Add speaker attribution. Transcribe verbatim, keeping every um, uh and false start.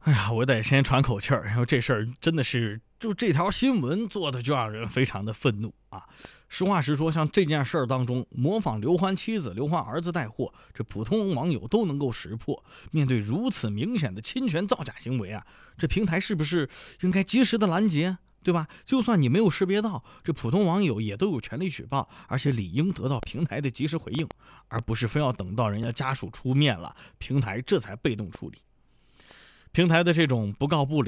Speaker 1: 哎呀，我得先喘口气儿，然后这事儿真的是，就这条新闻做的就让人非常的愤怒啊！实话实说，像这件事儿当中，模仿刘欢妻子、刘欢儿子带货，这普通网友都能够识破。面对如此明显的侵权造假行为啊，这平台是不是应该及时的拦截？对吧？就算你没有识别到，这普通网友也都有权利举报，而且理应得到平台的及时回应，而不是非要等到人家家属出面了，平台这才被动处理。平台的这种不告不理